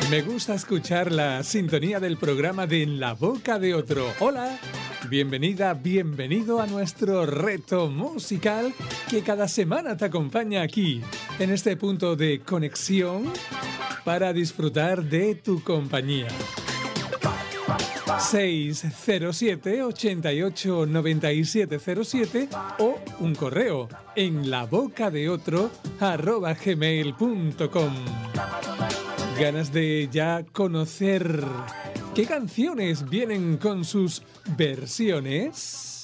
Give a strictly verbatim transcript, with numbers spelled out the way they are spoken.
Me gusta escuchar la sintonía del programa de En la boca de otro. Hola, bienvenida, bienvenido a nuestro reto musical que cada semana te acompaña aquí, en este punto de conexión para disfrutar de tu compañía. seis cero siete, ocho ocho, nueve siete cero siete o un correo en labocadeotro arroba gmail punto com. ¿Ganas de ya conocer qué canciones vienen con sus versiones?